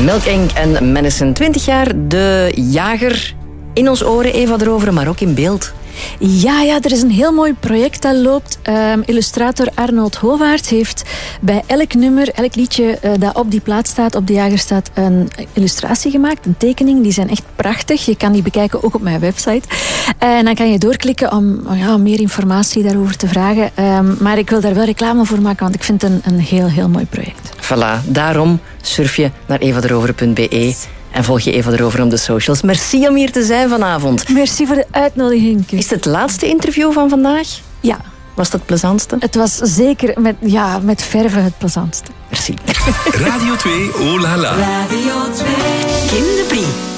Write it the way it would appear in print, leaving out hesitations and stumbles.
Milk Inc. en Madison, 20 jaar. De jager in ons oren, Eva erover, maar ook in beeld. Ja, er is een heel mooi project dat loopt. Illustrator Arnold Hovaert heeft bij elk nummer, elk liedje dat op die plaat staat, op de jager staat, een illustratie gemaakt, een tekening. Die zijn echt prachtig. Je kan die bekijken ook op mijn website. En dan kan je doorklikken om meer informatie daarover te vragen. Maar ik wil daar wel reclame voor maken, want ik vind het een heel, heel mooi project. Voilà, daarom surf je naar evaderover.be. En volg je Eva erover op de socials. Merci om hier te zijn vanavond. Merci voor de uitnodiging. Is het het laatste interview van vandaag? Ja. Was dat het plezantste? Het was zeker met verve het plezantste. Merci. Radio 2, oh la la. Radio 2. Kim de Brie.